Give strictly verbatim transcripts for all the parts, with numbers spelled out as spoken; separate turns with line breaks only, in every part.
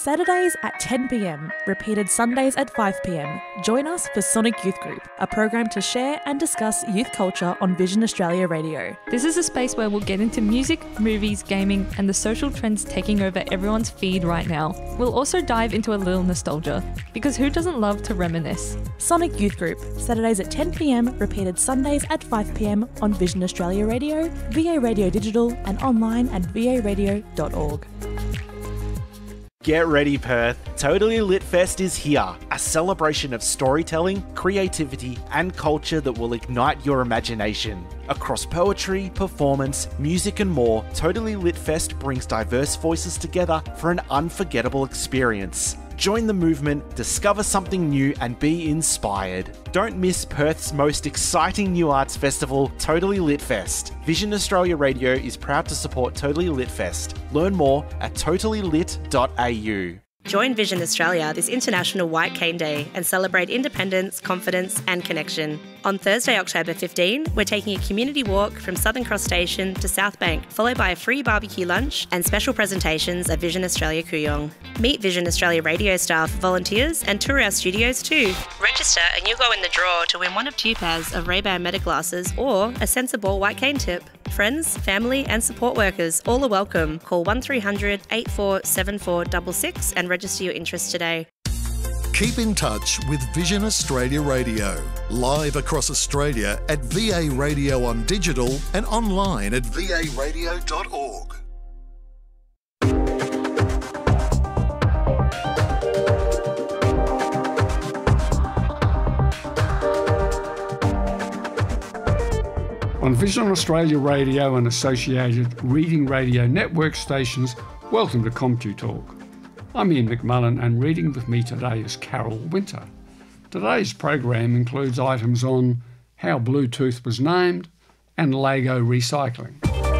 Saturdays at ten p m, repeated Sundays at five p m. Join us for Sonic Youth Group, a program to share and discuss youth culture on Vision Australia Radio.
This is a space where we'll get into music, movies, gaming, and the social trends taking over everyone's feed right now. We'll also dive into a little nostalgia, because who doesn't love to reminisce?
Sonic Youth Group, Saturdays at ten p m, repeated Sundays at five p m on Vision Australia Radio, V A Radio Digital, and online at v a radio dot org.
Get ready, Perth. Totally Lit Fest is here, a celebration of storytelling, creativity, and culture that will ignite your imagination. Across poetry, performance, music, and more, Totally Lit Fest brings diverse voices together for an unforgettable experience. Join the movement, discover something new, and be inspired. Don't miss Perth's most exciting new arts festival, Totally Lit Fest. Vision Australia Radio is proud to support Totally Lit Fest. Learn more at totally lit dot a u.
Join Vision Australia this International White Cane Day and celebrate independence, confidence and connection. On Thursday, October fifteenth, we're taking a community walk from Southern Cross Station to South Bank, followed by a free barbecue lunch and special presentations at Vision Australia Kooyong. Meet Vision Australia radio staff, volunteers and tour our studios too. Register and you'll go in the draw to win one of two pairs of Ray-Ban Meta glasses or a Sensible White Cane tip. Friends, family and support workers all are welcome. Call one three hundred, eight four seven four six six and register your interest today.
Keep in touch with Vision Australia Radio, live across Australia at V A Radio on digital and online at v a radio dot org.
On Vision Australia Radio and associated Reading Radio network stations, welcome to CompuTalk. I'm Ian McMullen and reading with me today is Carol Winter. Today's program includes items on how Bluetooth was named and Lego recycling.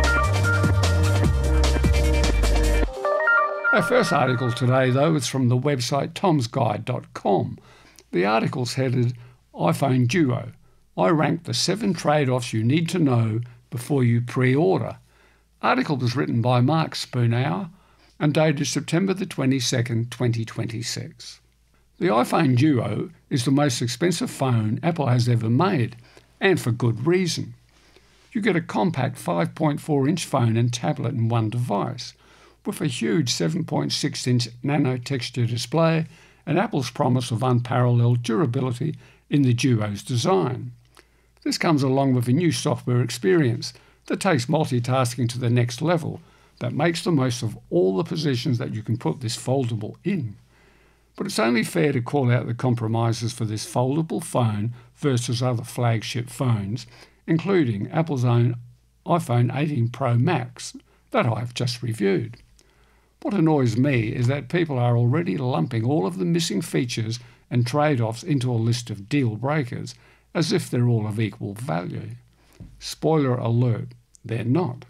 Our first article today, though, is from the website toms guide dot com. The article's headed iPhone Duo. I ranked the seven trade-offs you need to know before you pre-order. Article was written by Mark Spoonhour and dated September the twenty-second, twenty twenty-six. The iPhone Duo is the most expensive phone Apple has ever made, and for good reason. You get a compact five point four inch phone and tablet in one device, with a huge seven point six inch nano-texture display and Apple's promise of unparalleled durability in the Duo's design. This comes along with a new software experience that takes multitasking to the next level, that makes the most of all the positions that you can put this foldable in. But it's only fair to call out the compromises for this foldable phone versus other flagship phones, including Apple's own iPhone eighteen Pro Max that I've just reviewed. What annoys me is that people are already lumping all of the missing features and trade-offs into a list of deal breakers as if they're all of equal value. Spoiler alert, they're not.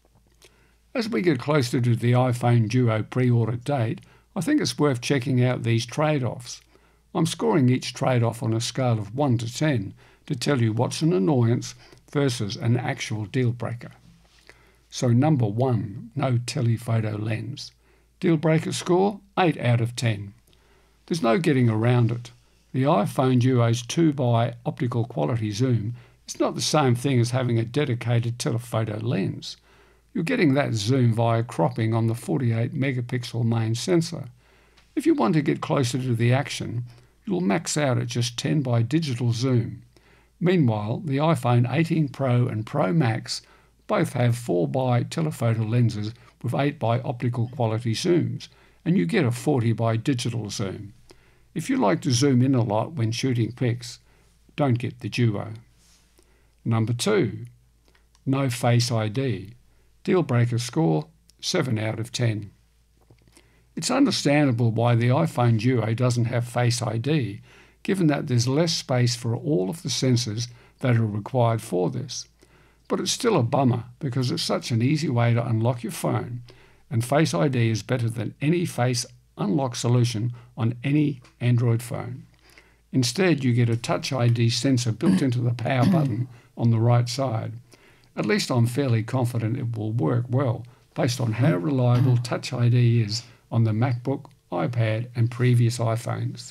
As we get closer to the iPhone Duo pre-order date, I think it's worth checking out these trade-offs. I'm scoring each trade-off on a scale of one to ten to tell you what's an annoyance versus an actual deal breaker. So number one, no telephoto lens. Deal breaker score, eight out of ten. There's no getting around it. The iPhone Duo's two by optical quality zoom is not the same thing as having a dedicated telephoto lens. You're getting that zoom via cropping on the forty-eight megapixel main sensor. If you want to get closer to the action, you'll max out at just ten by digital zoom. Meanwhile, the iPhone eighteen Pro and Pro Max both have four by telephoto lenses with eight by optical quality zooms, and you get a forty by digital zoom. If you like to zoom in a lot when shooting pics, don't get the Duo. Number two, no Face I D. Deal breaker score, seven out of ten. It's understandable why the iPhone Duo doesn't have Face I D, given that there's less space for all of the sensors that are required for this. But it's still a bummer because it's such an easy way to unlock your phone, and Face I D is better than any face unlock solution on any Android phone. Instead, you get a Touch I D sensor built into the power button on the right side. At least I'm fairly confident it will work well based on how reliable Touch I D is on the MacBook iPad and previous iPhones.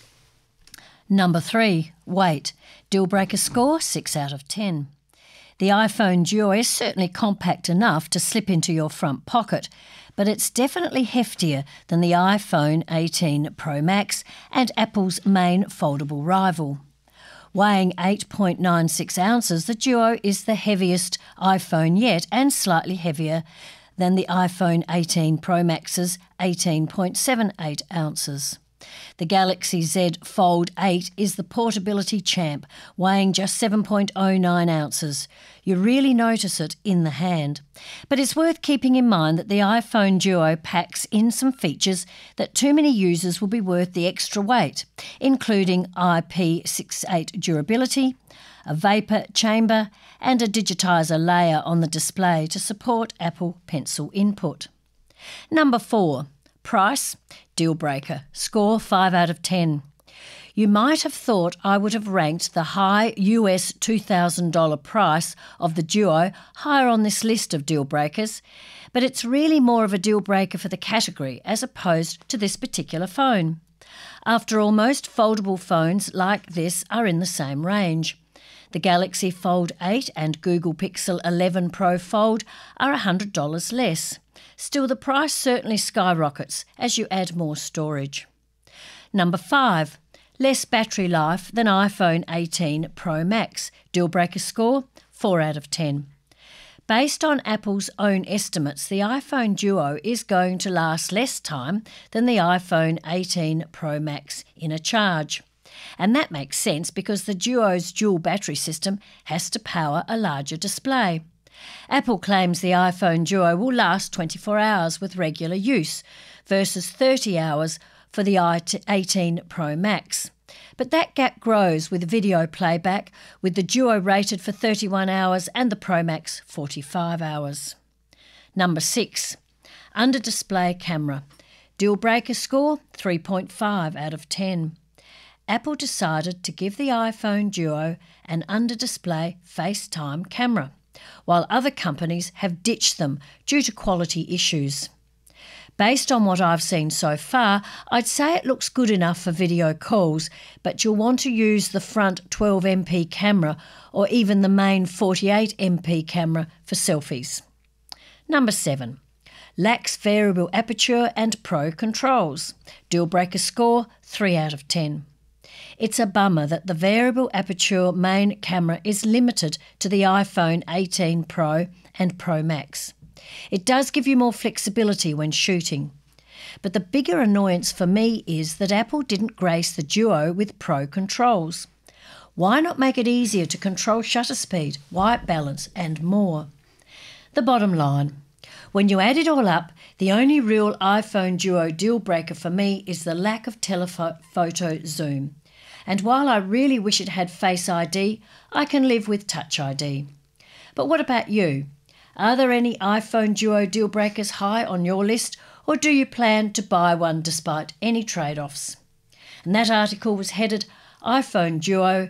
Number three, weight. Deal breaker score, six out of ten. The iPhone Duo is certainly compact enough to slip into your front pocket, but it's definitely heftier than the iPhone eighteen Pro Max and Apple's main foldable rival. Weighing eight point nine six ounces, the Duo is the heaviest iPhone yet and slightly heavier than the iPhone eighteen Pro Max's eighteen point seven eight ounces. The Galaxy Z Fold eight is the portability champ, weighing just seven point oh nine ounces. You really notice it in the hand. But it's worth keeping in mind that the iPhone Duo packs in some features that too many users will be worth the extra weight, including I P six eight durability, a vapour chamber, and a digitiser layer on the display to support Apple Pencil input. Number four, price, deal breaker, score five out of ten. You might have thought I would have ranked the high U S two thousand dollars price of the Duo higher on this list of deal breakers, but it's really more of a deal breaker for the category as opposed to this particular phone. After all, most foldable phones like this are in the same range. The Galaxy Fold eight and Google Pixel eleven Pro Fold are one hundred dollars less. Still, the price certainly skyrockets as you add more storage. Number five, less battery life than iPhone eighteen Pro Max. Deal breaker score, four out of ten. Based on Apple's own estimates, the iPhone Duo is going to last less time than the iPhone eighteen Pro Max in a charge. And that makes sense because the Duo's dual battery system has to power a larger display. Apple claims the iPhone Duo will last twenty-four hours with regular use versus thirty hours for the eighteen Pro Max. But that gap grows with video playback, with the Duo rated for thirty-one hours and the Pro Max forty-five hours. Number six, under-display camera. Deal breaker score, three point five out of ten. Apple decided to give the iPhone Duo an under-display FaceTime camera, while other companies have ditched them due to quality issues. Based on what I've seen so far, I'd say it looks good enough for video calls, but you'll want to use the front twelve megapixel camera or even the main forty-eight megapixel camera for selfies. Number seven, lacks variable aperture and pro controls. Deal breaker score, three out of ten. It's a bummer that the variable aperture main camera is limited to the iPhone eighteen Pro and Pro Max. It does give you more flexibility when shooting. But the bigger annoyance for me is that Apple didn't grace the Duo with Pro controls. Why not make it easier to control shutter speed, white balance and more? The bottom line, when you add it all up, the only real iPhone Duo deal breaker for me is the lack of telephoto zoom. And while I really wish it had Face I D, I can live with Touch I D. But what about you? Are there any iPhone Duo deal breakers high on your list, or do you plan to buy one despite any trade-offs? And that article was headed iPhone Duo,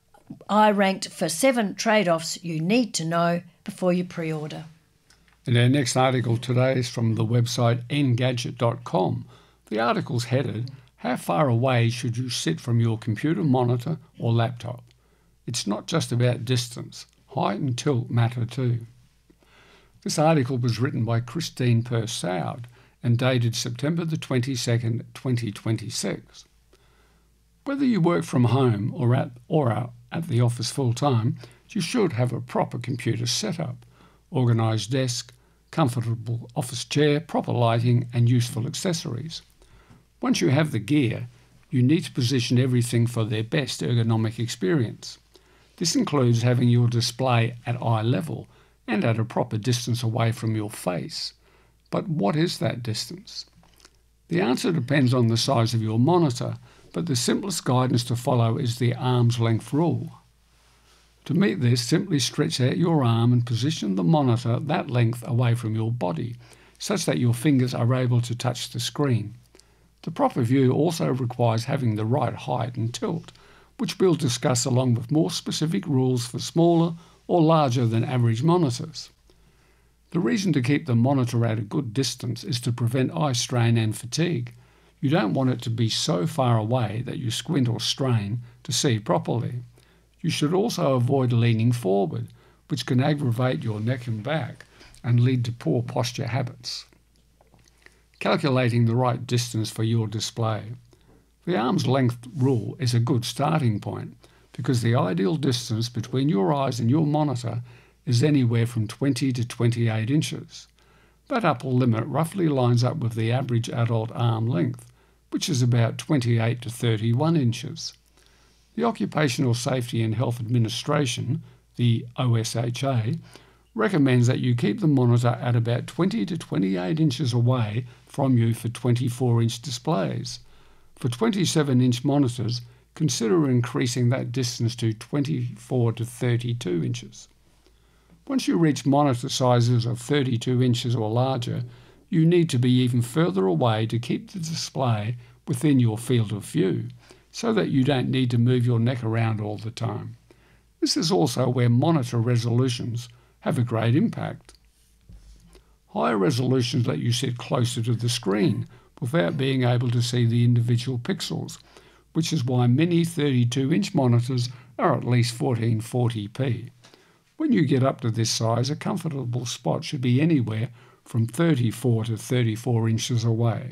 I ranked for seven trade-offs you need to know before you pre-order.
And our next article today is from the website engadget dot com. The article's headed, How far away should you sit from your computer monitor or laptop? It's not just about distance. Height and tilt matter too. This article was written by Christine Persaud and dated September the twenty-second, twenty twenty-six. Whether you work from home or at, or out at the office full-time, you should have a proper computer setup, organised desk, comfortable office chair, proper lighting and useful accessories. Once you have the gear, you need to position everything for their best ergonomic experience. This includes having your display at eye level and at a proper distance away from your face. But what is that distance? The answer depends on the size of your monitor, but the simplest guidance to follow is the arm's length rule. To meet this, simply stretch out your arm and position the monitor that length away from your body, such that your fingers are able to touch the screen. The proper view also requires having the right height and tilt, which we'll discuss along with more specific rules for smaller or larger than average monitors. The reason to keep the monitor at a good distance is to prevent eye strain and fatigue. You don't want it to be so far away that you squint or strain to see properly. You should also avoid leaning forward, which can aggravate your neck and back and lead to poor posture habits. Calculating the right distance for your display. The arm's length rule is a good starting point because the ideal distance between your eyes and your monitor is anywhere from twenty to twenty-eight inches. That upper limit roughly lines up with the average adult arm length, which is about twenty-eight to thirty-one inches. The Occupational Safety and Health Administration, the O S H A, recommends that you keep the monitor at about twenty to twenty-eight inches away from you for twenty-four inch displays. For twenty-seven inch monitors, consider increasing that distance to twenty-four to thirty-two inches. Once you reach monitor sizes of thirty-two inches or larger, you need to be even further away to keep the display within your field of view, so that you don't need to move your neck around all the time. This is also where monitor resolutions have a great impact. Higher resolutions let you sit closer to the screen without being able to see the individual pixels, which is why many thirty-two inch monitors are at least fourteen forty p. When you get up to this size, a comfortable spot should be anywhere from thirty-four to thirty-four inches away.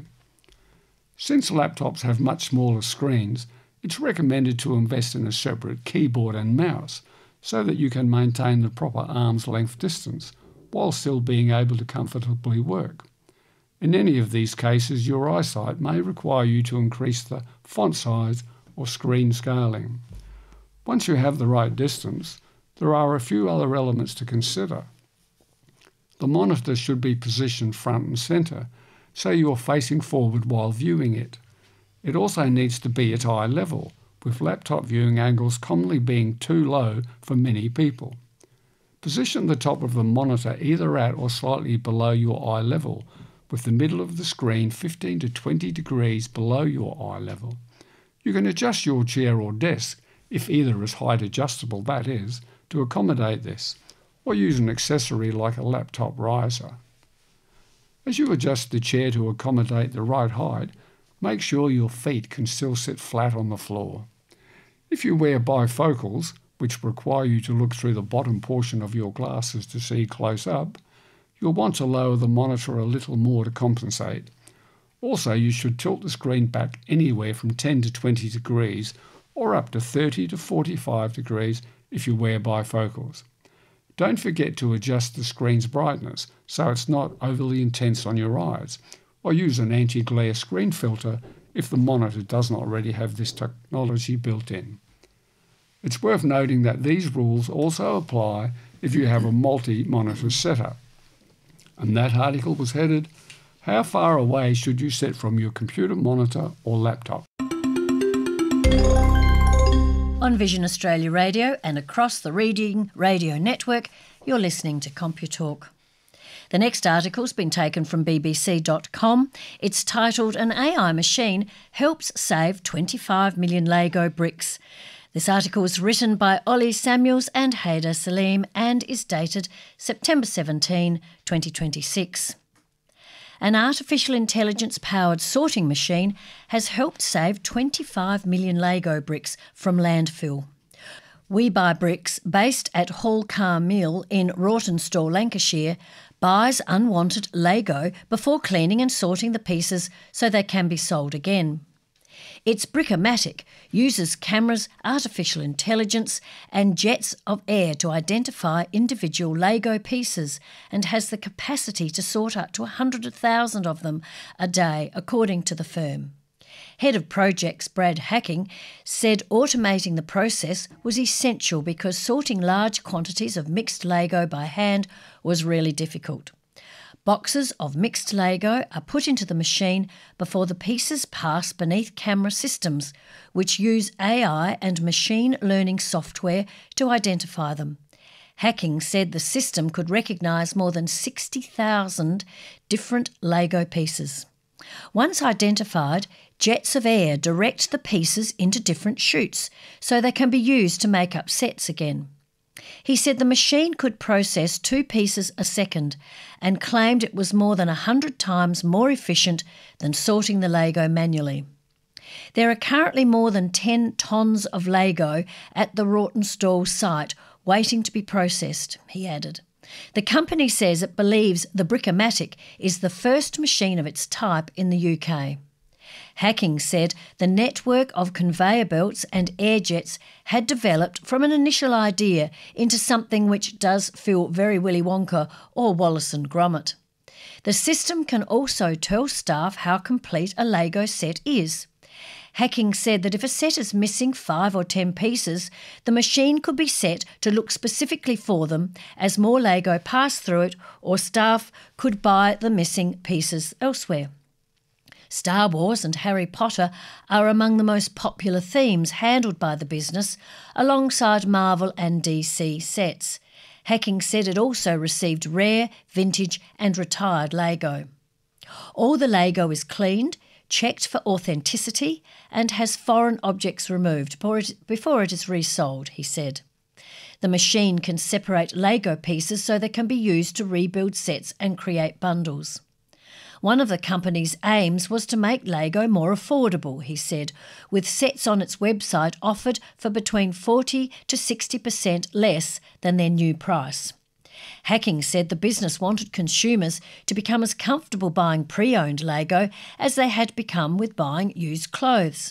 Since laptops have much smaller screens, it's recommended to invest in a separate keyboard and mouse so that you can maintain the proper arm's length distance while still being able to comfortably work. In any of these cases, your eyesight may require you to increase the font size or screen scaling. Once you have the right distance, there are a few other elements to consider. The monitor should be positioned front and centre, so you're facing forward while viewing it. It also needs to be at eye level, with laptop viewing angles commonly being too low for many people. Position the top of the monitor either at or slightly below your eye level, with the middle of the screen fifteen to twenty degrees below your eye level. You can adjust your chair or desk, if either is height adjustable, that is, to accommodate this, or use an accessory like a laptop riser. As you adjust the chair to accommodate the right height, make sure your feet can still sit flat on the floor. If you wear bifocals, which require you to look through the bottom portion of your glasses to see close up, you'll want to lower the monitor a little more to compensate. Also, you should tilt the screen back anywhere from ten to twenty degrees or up to thirty to forty-five degrees if you wear bifocals. Don't forget to adjust the screen's brightness so it's not overly intense on your eyes, or use an anti-glare screen filter if the monitor does not already have this technology built in. It's worth noting that these rules also apply if you have a multi-monitor setup. And that article was headed, "How far away should you sit from your computer monitor or laptop?"
On Vision Australia Radio and across the Reading Radio Network, you're listening to CompuTalk. The next article's been taken from B B C dot com. It's titled, "An A I Machine Helps Save twenty-five million Lego Bricks." This article was written by Ollie Samuels and Haider Salim and is dated September seventeenth, twenty twenty-six. An artificial intelligence-powered sorting machine has helped save twenty-five million Lego bricks from landfill. We Buy Bricks, based at Hall Car Mill in Rawtenstall, Lancashire, buys unwanted Lego before cleaning and sorting the pieces so they can be sold again. It's Brickomatic, uses cameras, artificial intelligence and jets of air to identify individual Lego pieces and has the capacity to sort up to one hundred thousand of them a day, according to the firm. Head of Projects Brad Hacking said automating the process was essential because sorting large quantities of mixed Lego by hand was really difficult. Boxes of mixed Lego are put into the machine before the pieces pass beneath camera systems, which use A I and machine learning software to identify them. Hacking said the system could recognise more than sixty thousand different Lego pieces. Once identified, jets of air direct the pieces into different chutes so they can be used to make up sets again. He said the machine could process two pieces a second and claimed it was more than a hundred times more efficient than sorting the Lego manually. There are currently more than ten tonnes of Lego at the Rawtenstall site waiting to be processed, he added. The company says it believes the Brick-O-Matic is the first machine of its type in the U K. Hacking said the network of conveyor belts and air jets had developed from an initial idea into something which does feel very Willy Wonka or Wallace and Gromit. The system can also tell staff how complete a Lego set is. Hacking said that if a set is missing five or ten pieces, the machine could be set to look specifically for them as more Lego passed through it, or staff could buy the missing pieces elsewhere. Star Wars and Harry Potter are among the most popular themes handled by the business, alongside Marvel and D C sets. Hacking said it also received rare, vintage and retired Lego. All the Lego is cleaned, checked for authenticity and has foreign objects removed before it is resold, he said. The machine can separate Lego pieces so they can be used to rebuild sets and create bundles. One of the company's aims was to make Lego more affordable, he said, with sets on its website offered for between forty to sixty percent less than their new price. Hacking said the business wanted consumers to become as comfortable buying pre-owned Lego as they had become with buying used clothes.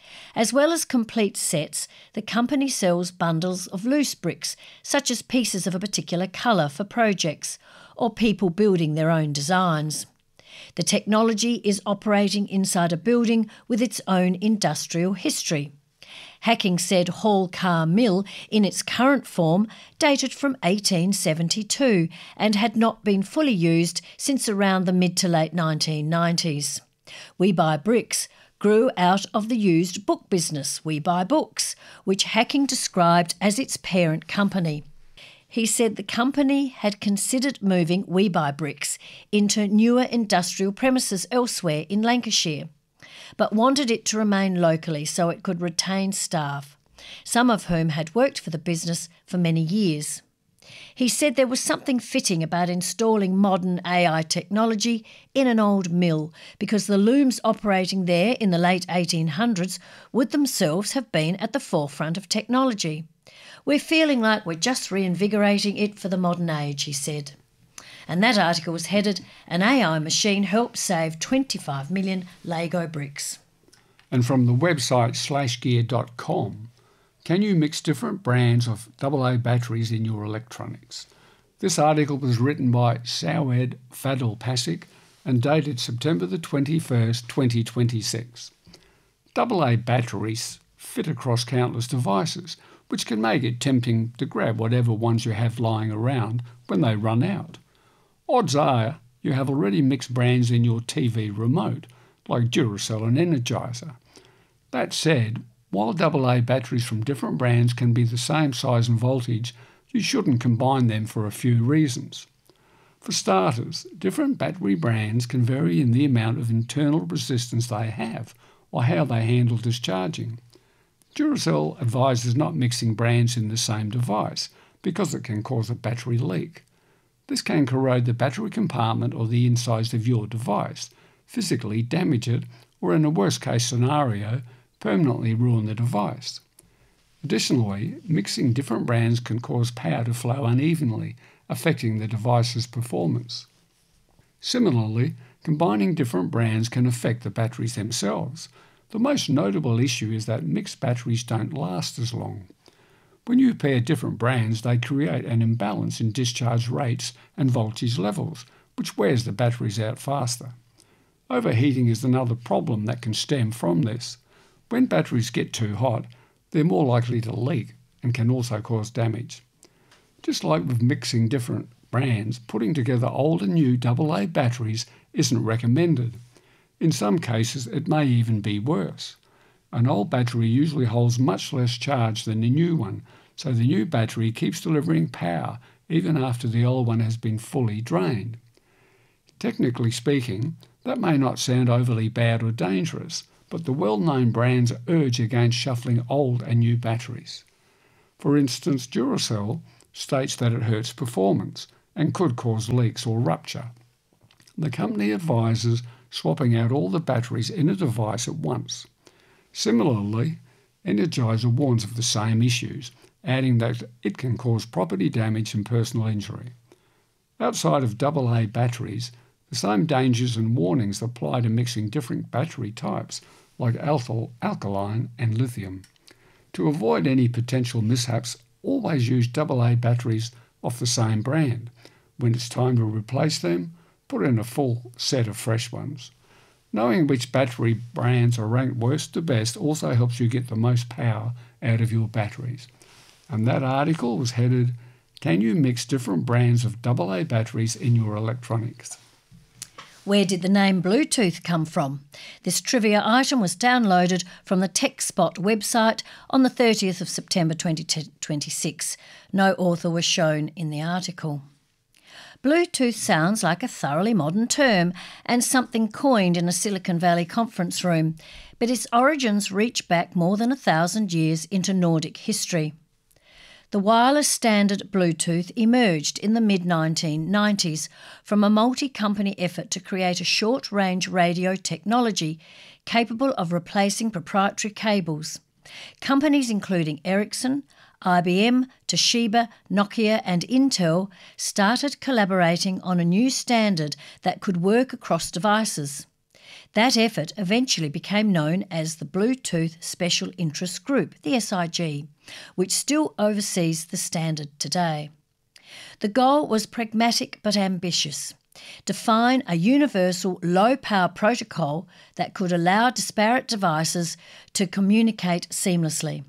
As well as complete sets, the company sells bundles of loose bricks, such as pieces of a particular colour for projects, or people building their own designs. The technology is operating inside a building with its own industrial history. Hacking said Hall Car Mill, in its current form, dated from eighteen seventy-two and had not been fully used since around the mid to late nineteen nineties. We Buy Bricks grew out of the used book business, We Buy Books, which Hacking described as its parent company. He said the company had considered moving We Buy Bricks into newer industrial premises elsewhere in Lancashire, but wanted it to remain locally so it could retain staff, some of whom had worked for the business for many years. He said there was something fitting about installing modern A I technology in an old mill, because the looms operating there in the late eighteen hundreds would themselves have been at the forefront of technology. We're feeling like we're just reinvigorating it for the modern age, he said. And that article was headed, An A I Machine Helped Save twenty-five million Lego Bricks.
And from the website slash gear dot com, can you mix different brands of double A batteries in your electronics? This article was written by Sawed Fadl Pasik and dated September the twenty-first, twenty twenty-six. double A batteries fit across countless devices, which can make it tempting to grab whatever ones you have lying around when they run out. Odds are you have already mixed brands in your T V remote, like Duracell and Energizer. That said, while double A batteries from different brands can be the same size and voltage, you shouldn't combine them for a few reasons. For starters, different battery brands can vary in the amount of internal resistance they have or how they handle discharging. Duracell advises not mixing brands in the same device because it can cause a battery leak. This can corrode the battery compartment or the insides of your device, physically damage it, or in a worst-case scenario, permanently ruin the device. Additionally, mixing different brands can cause power to flow unevenly, affecting the device's performance. Similarly, combining different brands can affect the batteries themselves. The most notable issue is that mixed batteries don't last as long. When you pair different brands, they create an imbalance in discharge rates and voltage levels, which wears the batteries out faster. Overheating is another problem that can stem from this. When batteries get too hot, they're more likely to leak and can also cause damage. Just like with mixing different brands, putting together old and new double A batteries isn't recommended. In some cases, it may even be worse. An old battery usually holds much less charge than the new one, so the new battery keeps delivering power even after the old one has been fully drained. Technically speaking, that may not sound overly bad or dangerous, but the well-known brands urge against shuffling old and new batteries. For instance, Duracell states that it hurts performance and could cause leaks or rupture. The company advises swapping out all the batteries in a device at once. Similarly, Energizer warns of the same issues, adding that it can cause property damage and personal injury. Outside of double A batteries, the same dangers and warnings apply to mixing different battery types like alkyl, alkaline and lithium. To avoid any potential mishaps, always use double A batteries off the same brand. When it's time to replace them, put in a full set of fresh ones. Knowing which battery brands are ranked worst to best also helps you get the most power out of your batteries. And that article was headed, "Can you mix different brands of double A batteries in your electronics?"
Where did the name Bluetooth come from? This trivia item was downloaded from the TechSpot website on the thirtieth of September twenty twenty-six. No author was shown in the article. Bluetooth sounds like a thoroughly modern term and something coined in a Silicon Valley conference room, but its origins reach back more than a thousand years into Nordic history. The wireless standard Bluetooth emerged in the mid nineteen nineties from a multi-company effort to create a short-range radio technology capable of replacing proprietary cables. Companies including Ericsson, I B M, Toshiba, Nokia and Intel started collaborating on a new standard that could work across devices. That effort eventually became known as the Bluetooth Special Interest Group, the S I G, which still oversees the standard today. The goal was pragmatic but ambitious. Define a universal low-power protocol that could allow disparate devices to communicate seamlessly.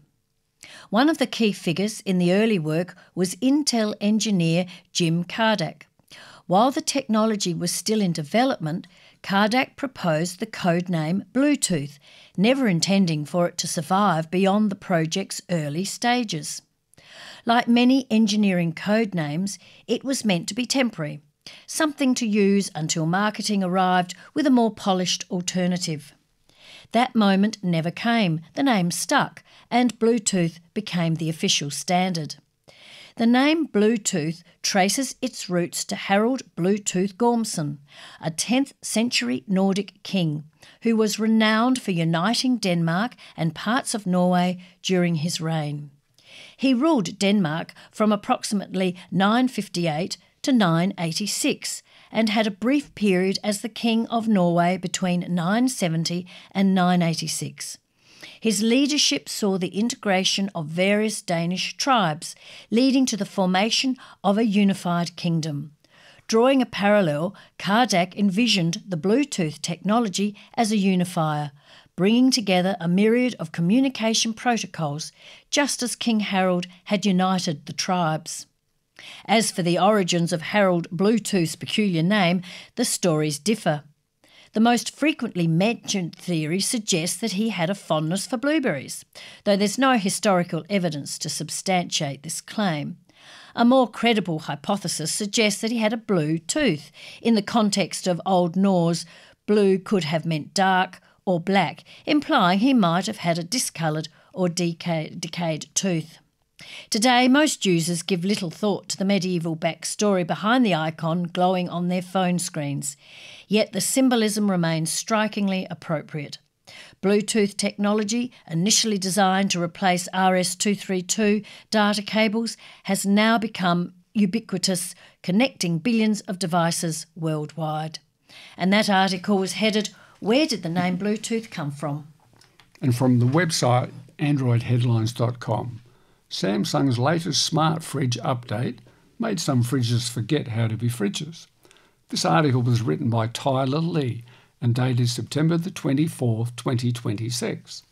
One of the key figures in the early work was Intel engineer Jim Kardak. While the technology was still in development, Kardak proposed the code name Bluetooth, never intending for it to survive beyond the project's early stages. Like many engineering code names, it was meant to be temporary, something to use until marketing arrived with a more polished alternative. That moment never came, the name stuck, and Bluetooth became the official standard. The name Bluetooth traces its roots to Harald Bluetooth Gormson, a tenth century Nordic king, who was renowned for uniting Denmark and parts of Norway during his reign. He ruled Denmark from approximately nine fifty-eight to nine eighty-six and had a brief period as the King of Norway between nine seventy and nine eighty-six. His leadership saw the integration of various Danish tribes, leading to the formation of a unified kingdom. Drawing a parallel, Kardak envisioned the Bluetooth technology as a unifier, bringing together a myriad of communication protocols, just as King Harald had united the tribes. As for the origins of Harald Bluetooth's peculiar name, the stories differ. The most frequently mentioned theory suggests that he had a fondness for blueberries, though there's no historical evidence to substantiate this claim. A more credible hypothesis suggests that he had a blue tooth. In the context of Old Norse, blue could have meant dark or black, implying he might have had a discoloured or decayed, decayed tooth. Today, most users give little thought to the medieval backstory behind the icon glowing on their phone screens, yet the symbolism remains strikingly appropriate. Bluetooth technology, initially designed to replace R S two thirty-two data cables, has now become ubiquitous, connecting billions of devices worldwide. And that article was headed, "Where did the name Bluetooth come from?"
And from the website android headlines dot com. Samsung's latest smart fridge update made some fridges forget how to be fridges. This article was written by Tyler Lee and dated September the twenty-fourth, twenty twenty-six.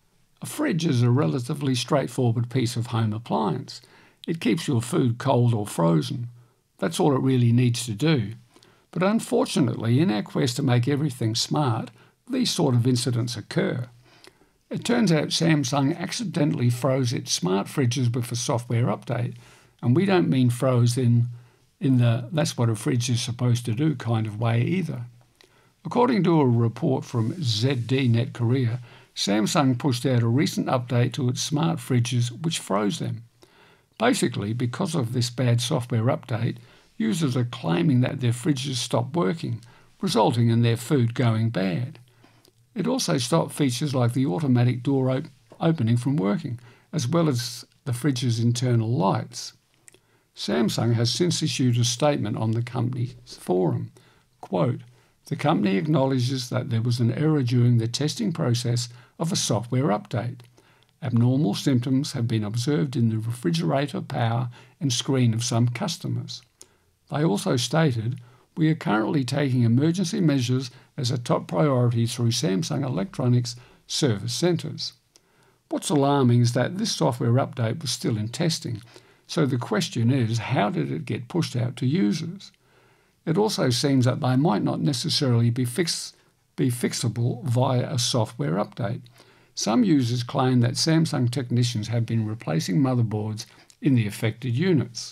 A fridge is a relatively straightforward piece of home appliance. It keeps your food cold or frozen. That's all it really needs to do. But unfortunately, in our quest to make everything smart, these sort of incidents occur. It turns out Samsung accidentally froze its smart fridges with a software update, and we don't mean froze in, in the that's what a fridge is supposed to do kind of way either. According to a report from Z D Net Korea, Samsung pushed out a recent update to its smart fridges which froze them. Basically, because of this bad software update, users are claiming that their fridges stopped working, resulting in their food going bad. It also stopped features like the automatic door op- opening from working, as well as the fridge's internal lights. Samsung has since issued a statement on the company's forum. Quote, "The company acknowledges that there was an error during the testing process of a software update. Abnormal symptoms have been observed in the refrigerator power and screen of some customers." They also stated, "We are currently taking emergency measures as a top priority through Samsung Electronics service centres." What's alarming is that this software update was still in testing, so the question is, how did it get pushed out to users? It also seems that they might not necessarily be, fix, be fixable via a software update. Some users claim that Samsung technicians have been replacing motherboards in the affected units.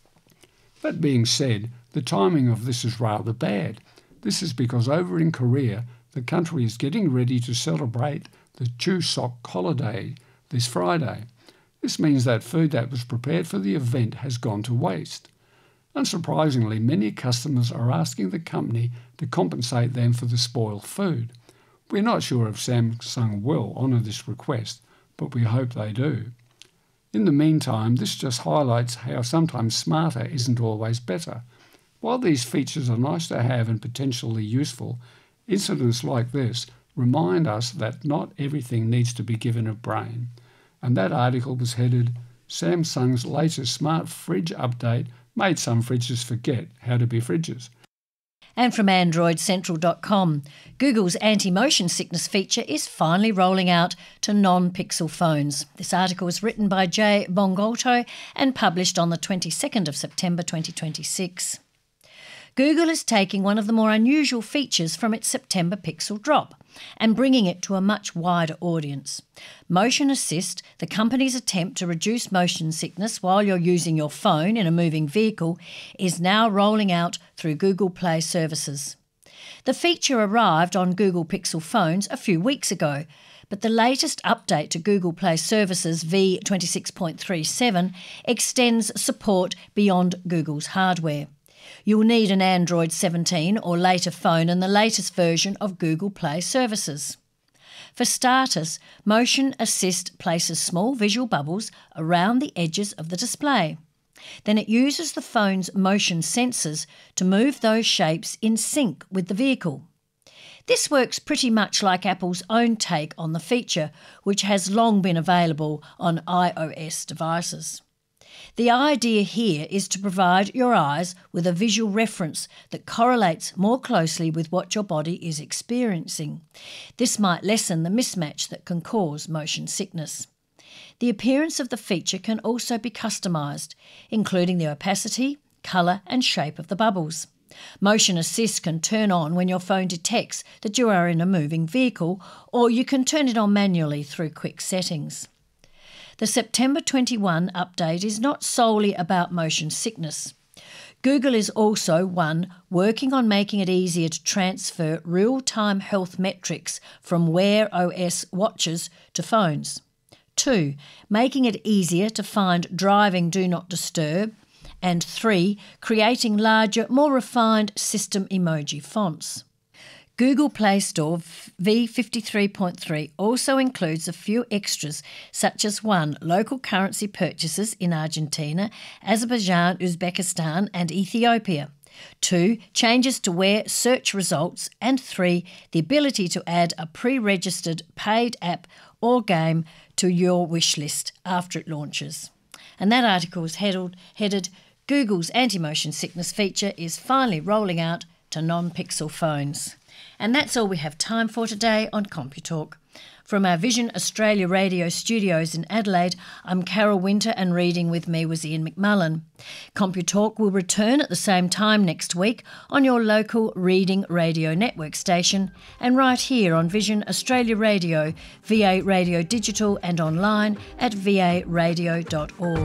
That being said, the timing of this is rather bad. This is because over in Korea, the country is getting ready to celebrate the Chuseok holiday this Friday. This means that food that was prepared for the event has gone to waste. Unsurprisingly, many customers are asking the company to compensate them for the spoiled food. We're not sure if Samsung will honour this request, but we hope they do. In the meantime, this just highlights how sometimes smarter isn't always better. While these features are nice to have and potentially useful, incidents like this remind us that not everything needs to be given a brain. And that article was headed, "Samsung's latest smart fridge update made some fridges forget how to be fridges."
And from Android Central dot com, Google's anti-motion sickness feature is finally rolling out to non-Pixel phones. This article was written by Jay Bongolto and published on the twenty-second of September twenty twenty-six. Google is taking one of the more unusual features from its September Pixel drop and bringing it to a much wider audience. Motion Assist, the company's attempt to reduce motion sickness while you're using your phone in a moving vehicle, is now rolling out through Google Play services. The feature arrived on Google Pixel phones a few weeks ago, but the latest update to Google Play services v twenty-six point three seven extends support beyond Google's hardware. You'll need an Android seventeen or later phone and the latest version of Google Play services. For starters, Motion Assist places small visual bubbles around the edges of the display. Then it uses the phone's motion sensors to move those shapes in sync with the vehicle. This works pretty much like Apple's own take on the feature, which has long been available on iOS devices. The idea here is to provide your eyes with a visual reference that correlates more closely with what your body is experiencing. This might lessen the mismatch that can cause motion sickness. The appearance of the feature can also be customised, including the opacity, colour and shape of the bubbles. Motion Assist can turn on when your phone detects that you are in a moving vehicle, or you can turn it on manually through quick settings. The September twenty-first update is not solely about motion sickness. Google is also, one, working on making it easier to transfer real-time health metrics from Wear O S watches to phones. Two, making it easier to find driving do not disturb. And three, creating larger, more refined system emoji fonts. Google Play Store v fifty-three point three also includes a few extras, such as one, local currency purchases in Argentina, Azerbaijan, Uzbekistan and Ethiopia. Two, changes to Wear search results. And three, the ability to add a pre-registered paid app or game to your wish list after it launches. And that article is headed, headed Google's anti-motion sickness feature is finally rolling out to non-Pixel phones. And that's all we have time for today on CompuTalk. From our Vision Australia Radio studios in Adelaide, I'm Carol Winter and reading with me was Ian McMullen. CompuTalk will return at the same time next week on your local Reading Radio Network station and right here on Vision Australia Radio, V A Radio Digital and online at v a radio dot org.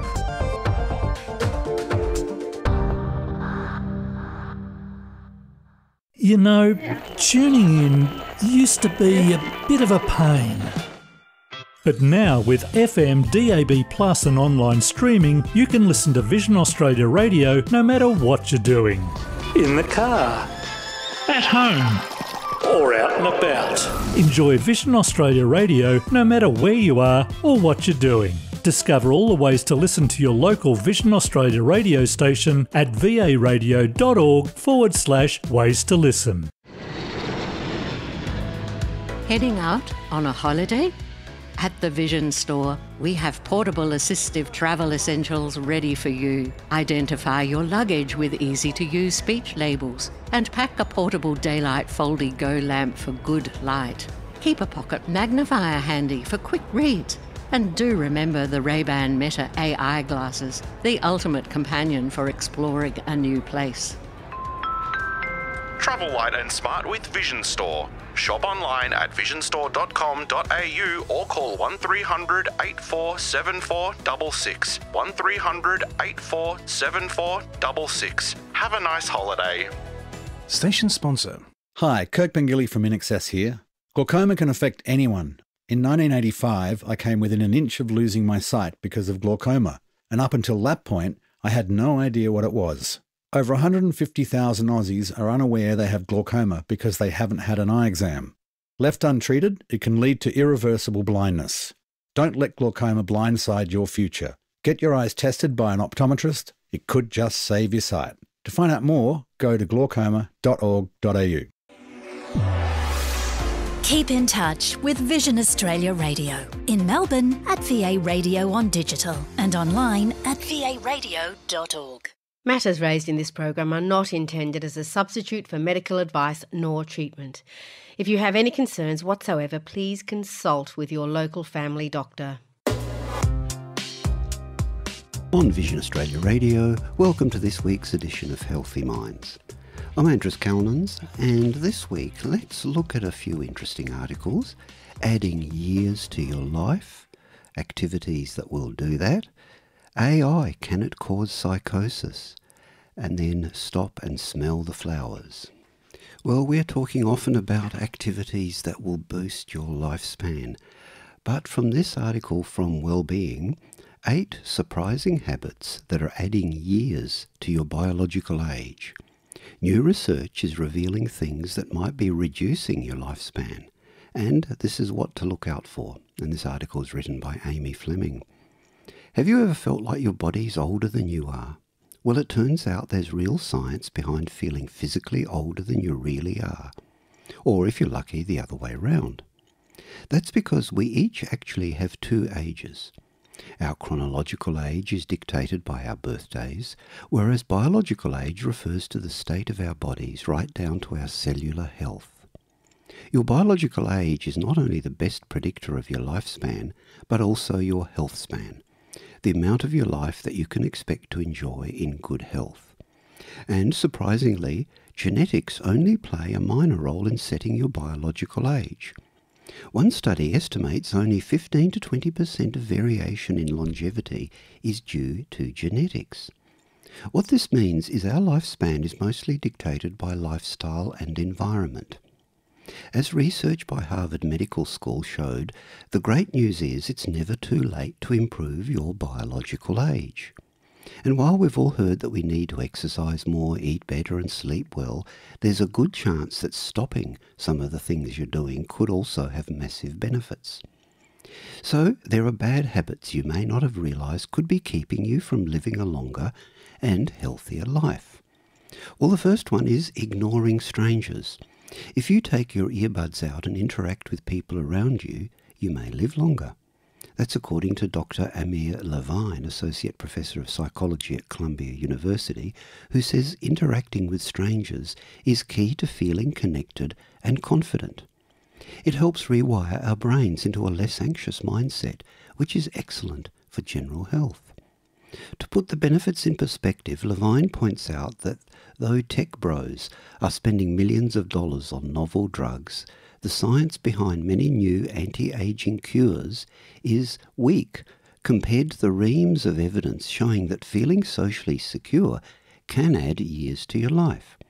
You know, tuning in used to be a bit of a pain. But now with F M, D A B plus and online streaming, you can listen to Vision Australia Radio no matter what you're doing. In the car, at home, or out and about. Enjoy Vision Australia Radio no matter where you are or what you're doing. Discover all the ways to listen to your local Vision Australia radio station at varadio.org forward slash ways to listen.
Heading out on a holiday? At the Vision Store, we have portable assistive travel essentials ready for you. Identify your luggage with easy-to-use speech labels and pack a portable daylight Foldy Go lamp for good light. Keep a pocket magnifier handy for quick reads. And do remember the Ray-Ban Meta A I glasses, the ultimate companion for exploring a new place.
Travel light and smart with Vision Store. Shop online at vision store dot com dot a u or call one three hundred, eight four seven four six six. one three hundred, eight four seven four six six. Have a nice holiday.
Station sponsor.
Hi, Kirk Pengilly from INXS here. Glaucoma can affect anyone. In nineteen eighty-five, I came within an inch of losing my sight because of glaucoma, and up until that point, I had no idea what it was. Over one hundred fifty thousand Aussies are unaware they have glaucoma because they haven't had an eye exam. Left untreated, it can lead to irreversible blindness. Don't let glaucoma blindside your future. Get your eyes tested by an optometrist. It could just save your sight. To find out more, go to glaucoma dot org dot a u.
Keep in touch with Vision Australia Radio. In Melbourne at V A Radio on digital and online at v a radio dot org.
Matters raised in this program are not intended as a substitute for medical advice nor treatment. If you have any concerns whatsoever, please consult with your local family doctor.
On Vision Australia Radio, welcome to this week's edition of Healthy Minds. I'm Andrews Calnans, and this week let's look at a few interesting articles, adding years to your life, activities that will do that, A I, can it cause psychosis? And then stop and smell the flowers. Well, we're talking often about activities that will boost your lifespan. But from this article from Wellbeing, eight surprising habits that are adding years to your biological age. New research is revealing things that might be reducing your lifespan. And this is what to look out for. And this article is written by Amy Fleming. Have you ever felt like your body's older than you are? Well, it turns out there's real science behind feeling physically older than you really are. Or if you're lucky, the other way around. That's because we each actually have two ages. Our chronological age is dictated by our birthdays, whereas biological age refers to the state of our bodies right down to our cellular health. Your biological age is not only the best predictor of your lifespan, but also your health span. The amount of your life that you can expect to enjoy in good health. And surprisingly, genetics only play a minor role in setting your biological age. One study estimates only fifteen to twenty percent of variation in longevity is due to genetics. What this means is our lifespan is mostly dictated by lifestyle and environment. As research by Harvard Medical School showed, the great news is it's never too late to improve your biological age. And while we've all heard that we need to exercise more, eat better and sleep well, there's a good chance that stopping some of the things you're doing could also have massive benefits. So there are bad habits you may not have realised could be keeping you from living a longer and healthier life. Well, the first one is ignoring strangers. If you take your earbuds out and interact with people around you, you may live longer. That's according to Doctor Amir Levine, Associate Professor of Psychology at Columbia University, who says interacting with strangers is key to feeling connected and confident. It helps rewire our brains into a less anxious mindset, which is excellent for general health. To put the benefits in perspective, Levine points out that though tech bros are spending millions of dollars on novel drugs, the science behind many new anti-aging cures is weak compared to the reams of evidence showing that feeling socially secure can add years to your life.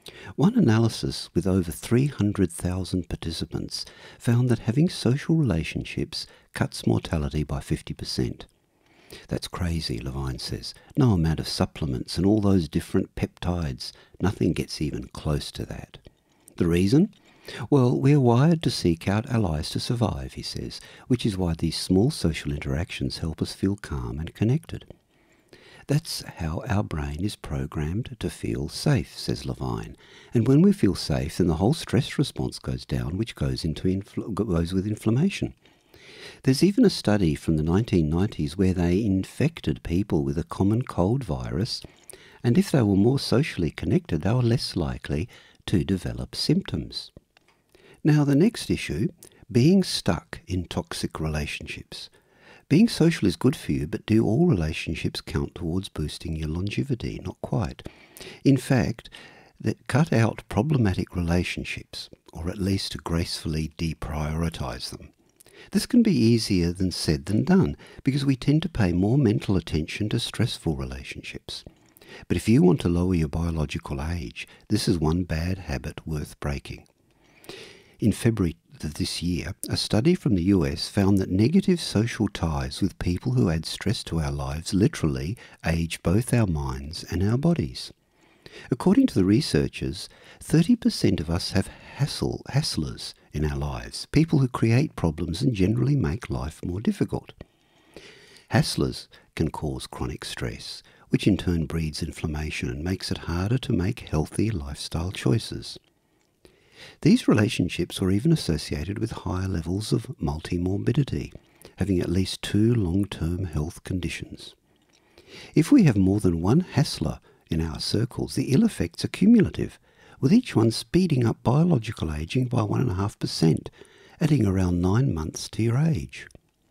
One analysis with over three hundred thousand participants found that having social relationships cuts mortality by fifty percent. That's crazy, Levine says. No amount of supplements and all those different peptides, nothing gets even close to that. The reason? Well, we're wired to seek out allies to survive, he says, which is why these small social interactions help us feel calm and connected. That's how our brain is programmed to feel safe, says Levine. And when we feel safe, then the whole stress response goes down, which goes into infl- goes with inflammation. There's even a study from the nineteen nineties where they infected people with a common cold virus, and if they were more socially connected, they were less likely to develop symptoms. Now, the next issue, being stuck in toxic relationships. Being social is good for you, but do all relationships count towards boosting your longevity? Not quite. In fact, that cut out problematic relationships, or at least to gracefully deprioritise them. This can be easier than said than done, because we tend to pay more mental attention to stressful relationships. But if you want to lower your biological age, this is one bad habit worth breaking. In February of this year, a study from the U S found that negative social ties with people who add stress to our lives literally age both our minds and our bodies. According to the researchers, thirty percent of us have hassle, hasslers in our lives, people who create problems and generally make life more difficult. Hasslers can cause chronic stress, which in turn breeds inflammation and makes it harder to make healthy lifestyle choices. These relationships were even associated with higher levels of multimorbidity, having at least two long-term health conditions. If we have more than one hassler in our circles, the ill effects are cumulative, with each one speeding up biological aging by one point five percent, adding around nine months to your age.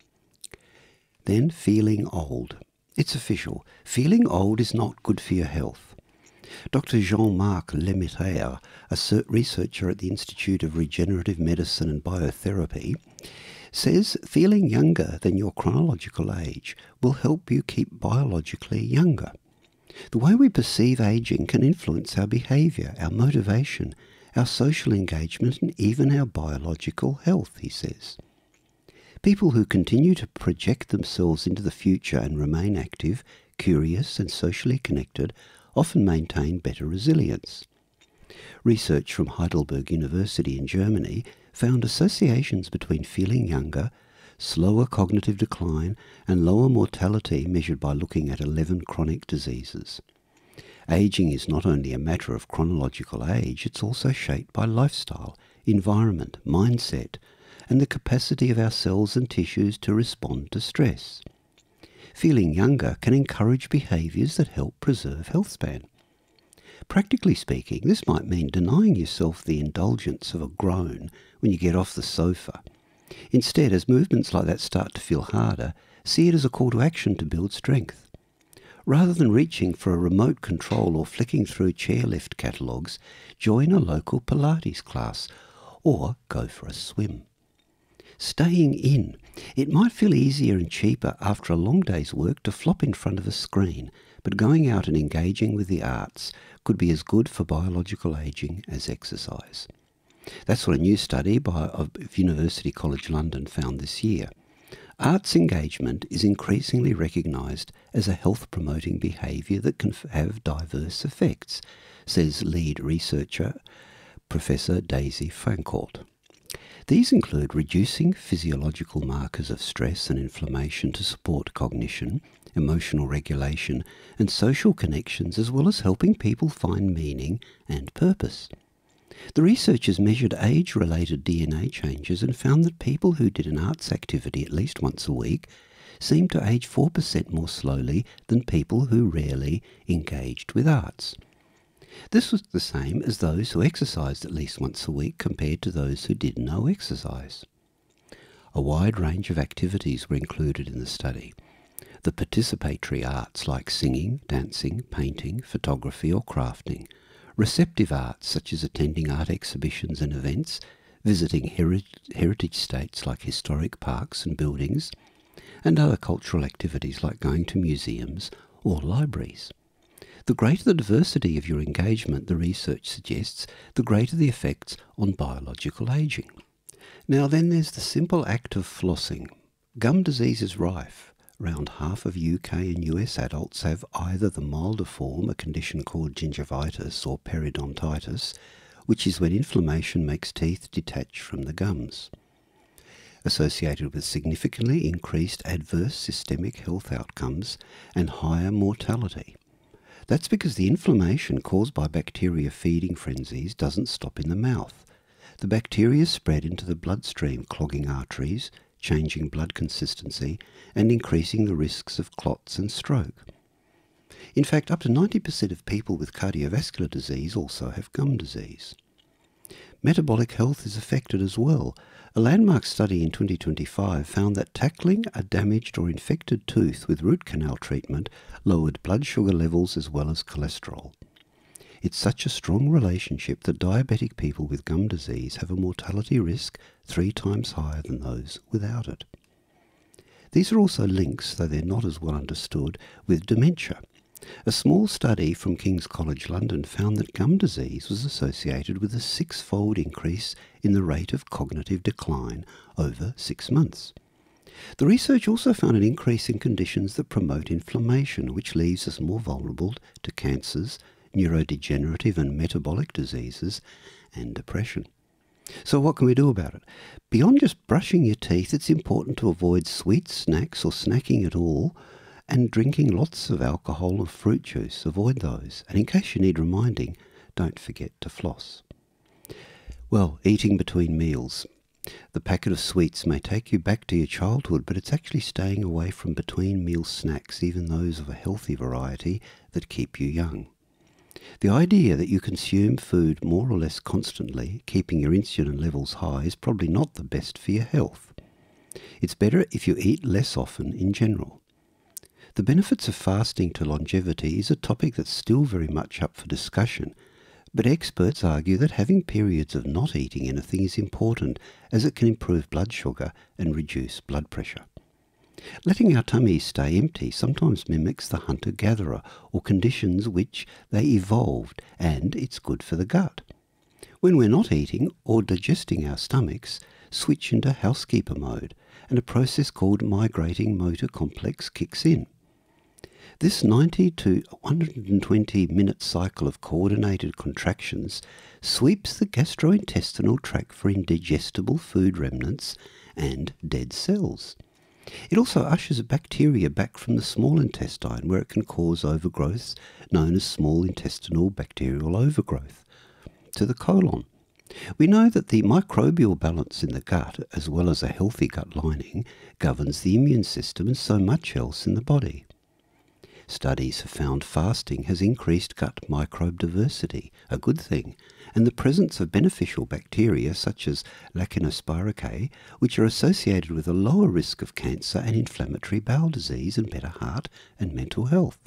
Then feeling old. It's official. Feeling old is not good for your health. Doctor Jean-Marc Lemaitre, a researcher at the Institute of Regenerative Medicine and Biotherapy, says feeling younger than your chronological age will help you keep biologically younger. The way we perceive aging can influence our behaviour, our motivation, our social engagement, and even our biological health, he says. People who continue to project themselves into the future and remain active, curious, and socially connected often maintain better resilience. Research from Heidelberg University in Germany found associations between feeling younger, slower cognitive decline, and lower mortality measured by looking at eleven chronic diseases. Aging is not only a matter of chronological age, it's also shaped by lifestyle, environment, mindset, and the capacity of our cells and tissues to respond to stress. Feeling younger can encourage behaviours that help preserve health span. Practically speaking, this might mean denying yourself the indulgence of a groan when you get off the sofa. Instead, as movements like that start to feel harder, see it as a call to action to build strength. Rather than reaching for a remote control or flicking through chairlift catalogues, join a local Pilates class or go for a swim. Staying in. It might feel easier and cheaper after a long day's work to flop in front of a screen, but going out and engaging with the arts could be as good for biological aging as exercise. That's what a new study by, of University College London found this year. Arts engagement is increasingly recognised as a health-promoting behaviour that can have diverse effects, says lead researcher Professor Daisy Fancourt. These include reducing physiological markers of stress and inflammation to support cognition, emotional regulation, and social connections, as well as helping people find meaning and purpose. The researchers measured age-related D N A changes and found that people who did an arts activity at least once a week seemed to age four percent more slowly than people who rarely engaged with arts. This was the same as those who exercised at least once a week compared to those who did no exercise. A wide range of activities were included in the study. The participatory arts like singing, dancing, painting, photography or crafting, receptive arts such as attending art exhibitions and events, visiting heri- heritage sites like historic parks and buildings, and other cultural activities like going to museums or libraries. The greater the diversity of your engagement, the research suggests, the greater the effects on biological ageing. Now then there's the simple act of flossing. Gum disease is rife. Around half of U K and U S adults have either the milder form, a condition called gingivitis or periodontitis, which is when inflammation makes teeth detach from the gums, associated with significantly increased adverse systemic health outcomes and higher mortality. That's because the inflammation caused by bacteria feeding frenzies doesn't stop in the mouth. The bacteria spread into the bloodstream, clogging arteries, changing blood consistency, and increasing the risks of clots and stroke. In fact, up to ninety percent of people with cardiovascular disease also have gum disease. Metabolic health is affected as well. A landmark study in twenty twenty-five found that tackling a damaged or infected tooth with root canal treatment lowered blood sugar levels as well as cholesterol. It's such a strong relationship that diabetic people with gum disease have a mortality risk three times higher than those without it. These are also links, though they're not as well understood, with dementia. A small study from King's College London found that gum disease was associated with a six-fold increase in the rate of cognitive decline over six months. The research also found an increase in conditions that promote inflammation, which leaves us more vulnerable to cancers, neurodegenerative and metabolic diseases, and depression. So what can we do about it? Beyond just brushing your teeth, it's important to avoid sweet snacks or snacking at all, and drinking lots of alcohol or fruit juice. Avoid those. And in case you need reminding, don't forget to floss. Well, eating between meals. The packet of sweets may take you back to your childhood, but it's actually staying away from between meal snacks, even those of a healthy variety, that keep you young. The idea that you consume food more or less constantly, keeping your insulin levels high, is probably not the best for your health. It's better if you eat less often in general. The benefits of fasting to longevity is a topic that's still very much up for discussion, but experts argue that having periods of not eating anything is important, as it can improve blood sugar and reduce blood pressure. Letting our tummies stay empty sometimes mimics the hunter-gatherer, or conditions which they evolved, and it's good for the gut. When we're not eating or digesting our stomachs, switch into housekeeper mode, and a process called migrating motor complex kicks in. This ninety to one hundred twenty minute cycle of coordinated contractions sweeps the gastrointestinal tract for indigestible food remnants and dead cells. It also ushers bacteria back from the small intestine, where it can cause overgrowths known as small intestinal bacterial overgrowth, to the colon. We know that the microbial balance in the gut, as well as a healthy gut lining, governs the immune system and so much else in the body. Studies have found fasting has increased gut microbe diversity, a good thing, and the presence of beneficial bacteria such as Lactobacillus, which are associated with a lower risk of cancer and inflammatory bowel disease and better heart and mental health.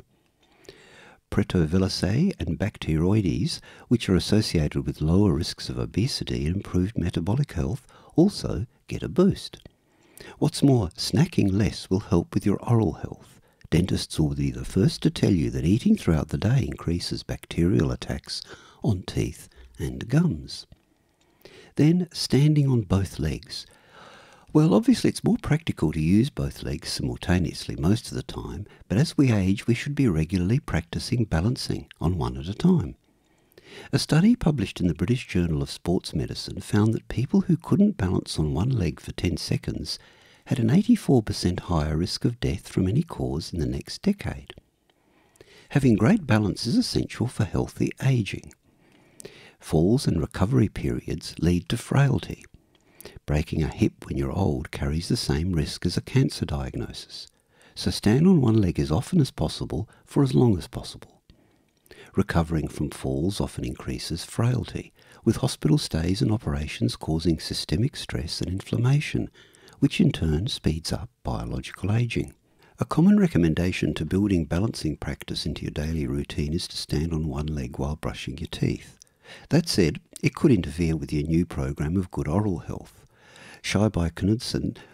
Proteoviridae and Bacteroides, which are associated with lower risks of obesity and improved metabolic health, also get a boost. What's more, snacking less will help with your oral health. Dentists will be the first to tell you that eating throughout the day increases bacterial attacks on teeth and gums. Then, standing on both legs. Well, obviously it's more practical to use both legs simultaneously most of the time, but as we age we should be regularly practicing balancing on one at a time. A study published in the British Journal of Sports Medicine found that people who couldn't balance on one leg for ten seconds had an eighty-four percent higher risk of death from any cause in the next decade. Having great balance is essential for healthy ageing. Falls and recovery periods lead to frailty. Breaking a hip when you're old carries the same risk as a cancer diagnosis, so stand on one leg as often as possible for as long as possible. Recovering from falls often increases frailty, with hospital stays and operations causing systemic stress and inflammation, which in turn speeds up biological ageing. A common recommendation to building balancing practice into your daily routine is to stand on one leg while brushing your teeth. That said, it could interfere with your new program of good oral health. Shaibai Knudsen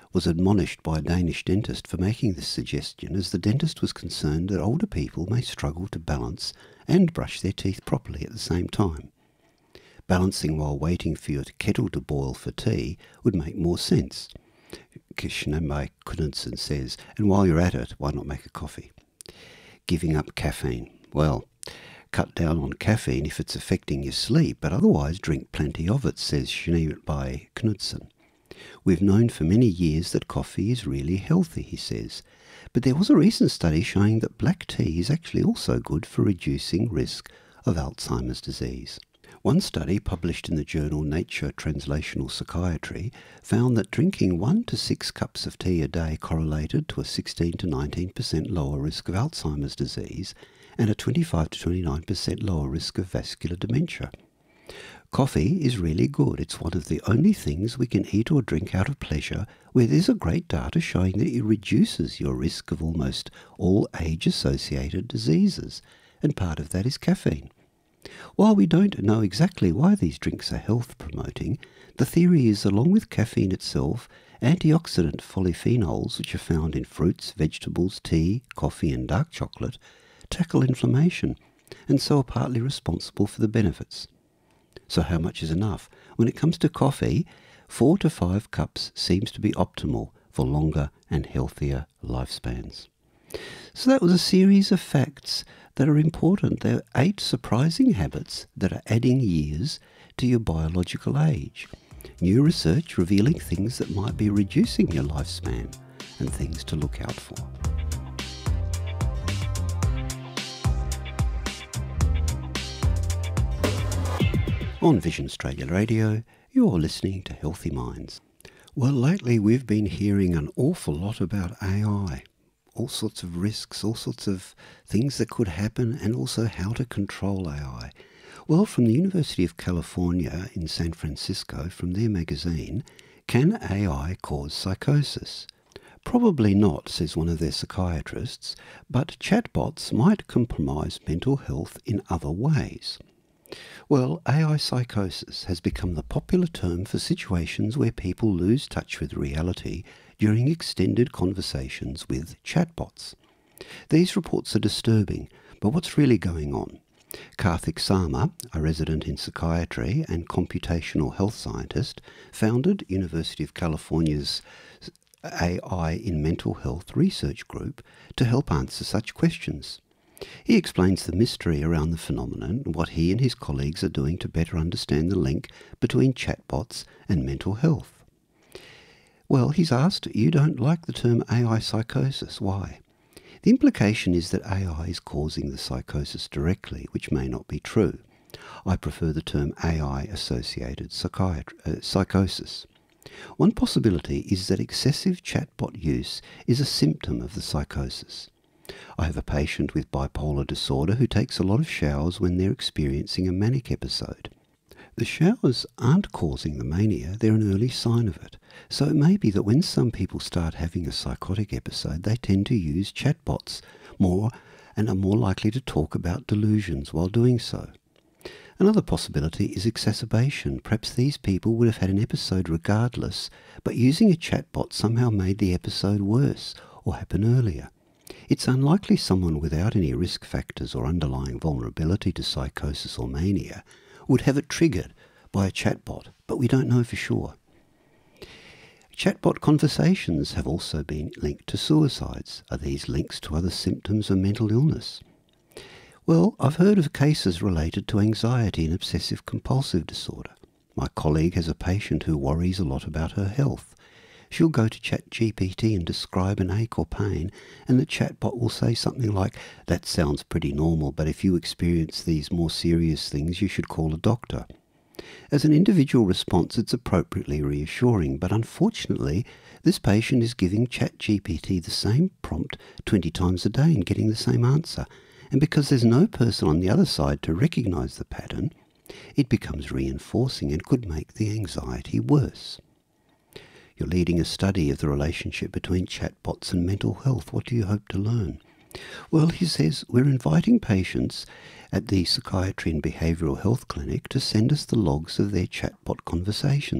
was admonished by a Danish dentist for making this suggestion, as the dentist was concerned that older people may struggle to balance and brush their teeth properly at the same time. Balancing while waiting for your kettle to boil for tea would make more sense. Kishnambai Knudsen says, and while you're at it, why not make a coffee? Giving up caffeine. Well, cut down on caffeine if it's affecting your sleep, but otherwise drink plenty of it, says Kishnambai Knudsen. We've known for many years that coffee is really healthy, he says, but there was a recent study showing that black tea is actually also good for reducing risk of Alzheimer's disease. One study published in the journal Nature Translational Psychiatry found that drinking one to six cups of tea a day correlated to a sixteen to nineteen percent lower risk of Alzheimer's disease and a twenty-five to twenty-nine percent lower risk of vascular dementia. Coffee is really good. It's one of the only things we can eat or drink out of pleasure where there's a great data showing that it reduces your risk of almost all age-associated diseases, and part of that is caffeine. While we don't know exactly why these drinks are health-promoting, the theory is, along with caffeine itself, antioxidant polyphenols, which are found in fruits, vegetables, tea, coffee and dark chocolate, tackle inflammation, and so are partly responsible for the benefits. So how much is enough? When it comes to coffee, four to five cups seems to be optimal for longer and healthier lifespans. So that was a series of facts that are important. There are eight surprising habits that are adding years to your biological age. New research revealing things that might be reducing your lifespan and things to look out for. On Vision Australia Radio, you're listening to Healthy Minds. Well, lately we've been hearing an awful lot about A I. All sorts of risks, all sorts of things that could happen, and also how to control A I. Well, from the University of California in San Francisco, from their magazine, Can A I Cause Psychosis? Probably not, says one of their psychiatrists, but chatbots might compromise mental health in other ways. Well, A I psychosis has become the popular term for situations where people lose touch with reality during extended conversations with chatbots. These reports are disturbing, but what's really going on? Karthik Sarma, a resident in psychiatry and computational health scientist, founded University of California's A I in Mental Health Research Group to help answer such questions. He explains the mystery around the phenomenon and what he and his colleagues are doing to better understand the link between chatbots and mental health. Well, he's asked, you don't like the term A I psychosis. Why? The implication is that A I is causing the psychosis directly, which may not be true. I prefer the term A I-associated psychiatry, uh, psychosis. One possibility is that excessive chatbot use is a symptom of the psychosis. I have a patient with bipolar disorder who takes a lot of showers when they're experiencing a manic episode. The showers aren't causing the mania, they're an early sign of it. So it may be that when some people start having a psychotic episode, they tend to use chatbots more and are more likely to talk about delusions while doing so. Another possibility is exacerbation. Perhaps these people would have had an episode regardless, but using a chatbot somehow made the episode worse or happen earlier. It's unlikely someone without any risk factors or underlying vulnerability to psychosis or mania would have it triggered by a chatbot, but we don't know for sure. Chatbot conversations have also been linked to suicides. Are these links to other symptoms of mental illness? Well, I've heard of cases related to anxiety and obsessive compulsive disorder. My colleague has a patient who worries a lot about her health. She'll go to ChatGPT and describe an ache or pain, and the chatbot will say something like, that sounds pretty normal, but if you experience these more serious things, you should call a doctor. As an individual response, it's appropriately reassuring, but unfortunately, this patient is giving ChatGPT the same prompt twenty times a day and getting the same answer. And because there's no person on the other side to recognise the pattern, it becomes reinforcing and could make the anxiety worse. You're leading a study of the relationship between chatbots and mental health. What do you hope to learn? Well, he says, we're inviting patients at the Psychiatry and Behavioural Health Clinic to send us the logs of their chatbot conversations.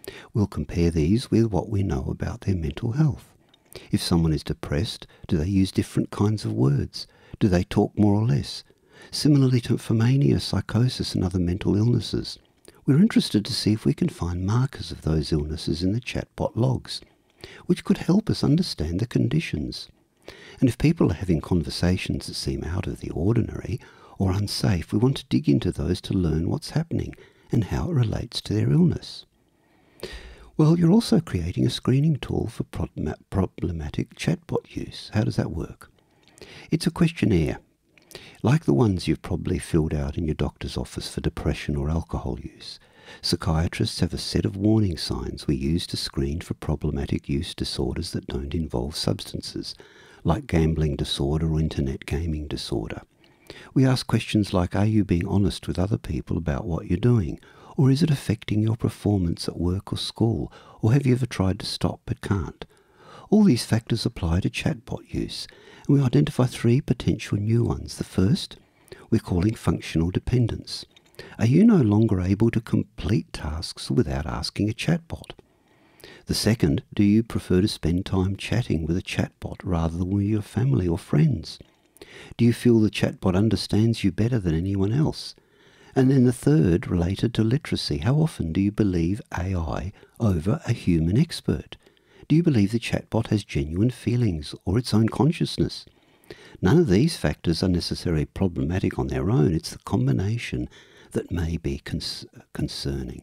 We'll compare these with what we know about their mental health. If someone is depressed, do they use different kinds of words? Do they talk more or less? Similarly to for mania, psychosis and other mental illnesses. We're interested to see if we can find markers of those illnesses in the chatbot logs, which could help us understand the conditions. And if people are having conversations that seem out of the ordinary or unsafe, we want to dig into those to learn what's happening and how it relates to their illness. Well, you're also creating a screening tool for problematic chatbot use. How does that work? It's a questionnaire, like the ones you've probably filled out in your doctor's office for depression or alcohol use. Psychiatrists have a set of warning signs we use to screen for problematic use disorders that don't involve substances, like gambling disorder or internet gaming disorder. We ask questions like, are you being honest with other people about what you're doing? Or is it affecting your performance at work or school? Or have you ever tried to stop but can't? All these factors apply to chatbot use, and we identify three potential new ones. The first, we're calling functional dependence. Are you no longer able to complete tasks without asking a chatbot? The second, do you prefer to spend time chatting with a chatbot rather than with your family or friends? Do you feel the chatbot understands you better than anyone else? And then the third, related to literacy. How often do you believe A I over a human expert? Do you believe the chatbot has genuine feelings or its own consciousness? None of these factors are necessarily problematic on their own. It's the combination that may be cons- concerning.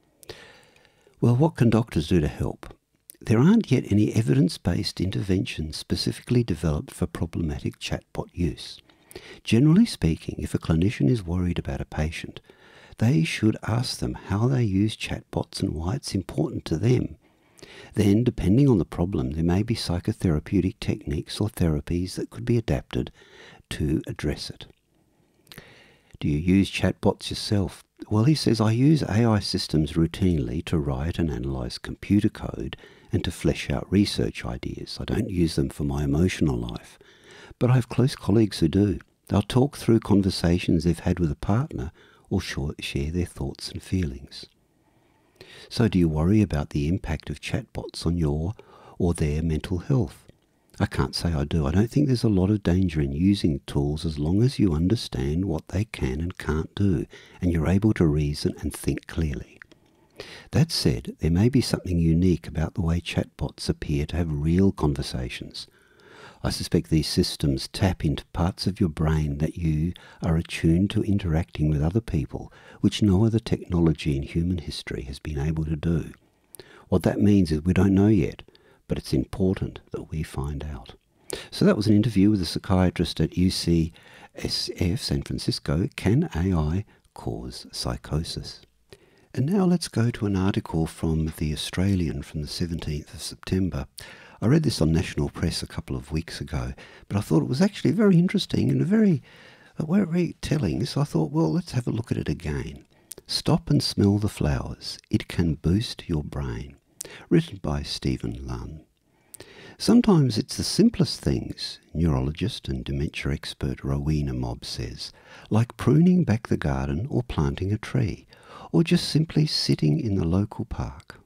Well, what can doctors do to help? There aren't yet any evidence-based interventions specifically developed for problematic chatbot use. Generally speaking, if a clinician is worried about a patient, they should ask them how they use chatbots and why it's important to them. Then, depending on the problem, there may be psychotherapeutic techniques or therapies that could be adapted to address it. Do you use chatbots yourself? Well, he says, I use A I systems routinely to write and analyse computer code and to flesh out research ideas. I don't use them for my emotional life. But I have close colleagues who do. They'll talk through conversations they've had with a partner or share their thoughts and feelings. So do you worry about the impact of chatbots on your or their mental health? I can't say I do. I don't think there's a lot of danger in using tools as long as you understand what they can and can't do and you're able to reason and think clearly. That said, there may be something unique about the way chatbots appear to have real conversations. I suspect these systems tap into parts of your brain that you are attuned to interacting with other people, which no other technology in human history has been able to do. What that means is we don't know yet, but it's important that we find out. So that was an interview with a psychiatrist at U C S F, San Francisco. Can A I cause psychosis? And now let's go to an article from The Australian from the seventeenth of September. I read this on National Press a couple of weeks ago, but I thought it was actually very interesting and very, very telling, so I thought, well, let's have a look at it again. Stop and smell the flowers. It can boost your brain. Written by Stephen Lunn. Sometimes it's the simplest things, neurologist and dementia expert Rowena Mobb says, like pruning back the garden or planting a tree, or just simply sitting in the local park.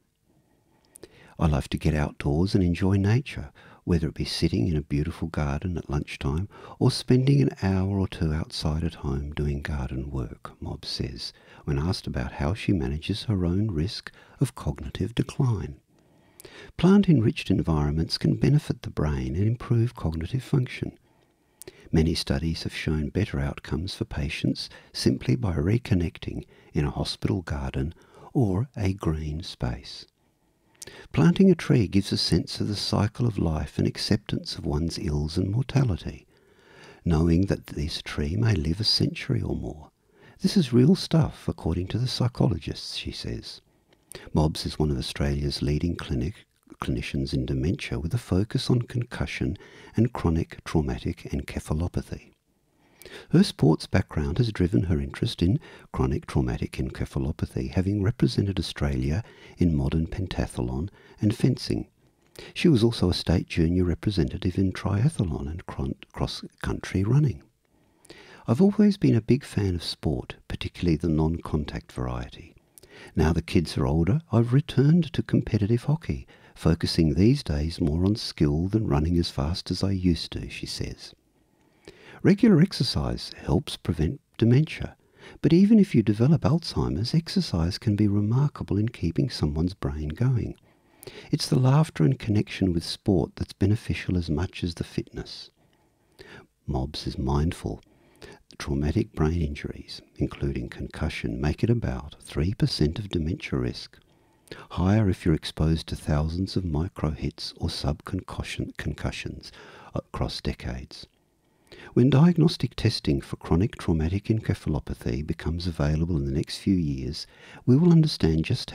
I love to get outdoors and enjoy nature, whether it be sitting in a beautiful garden at lunchtime or spending an hour or two outside at home doing garden work, Mobb says, when asked about how she manages her own risk of cognitive decline. Plant-enriched environments can benefit the brain and improve cognitive function. Many studies have shown better outcomes for patients simply by reconnecting in a hospital garden or a green space. Planting a tree gives a sense of the cycle of life and acceptance of one's ills and mortality, knowing that this tree may live a century or more. This is real stuff, according to the psychologists, she says. Mobbs is one of Australia's leading clinic, clinicians in dementia with a focus on concussion and chronic traumatic encephalopathy. Her sports background has driven her interest in chronic traumatic encephalopathy, having represented Australia in modern pentathlon and fencing. She was also a state junior representative in triathlon and cross-country running. I've always been a big fan of sport, particularly the non-contact variety. Now the kids are older, I've returned to competitive hockey, focusing these days more on skill than running as fast as I used to, she says. Regular exercise helps prevent dementia, but even if you develop Alzheimer's, exercise can be remarkable in keeping someone's brain going. It's the laughter and connection with sport that's beneficial as much as the fitness. Mobs is mindful. Traumatic brain injuries, including concussion, make it about three percent of dementia risk. Higher if you're exposed to thousands of micro-hits or sub-concussion concussions across decades. When diagnostic testing for chronic traumatic encephalopathy becomes available in the next few years, we will understand just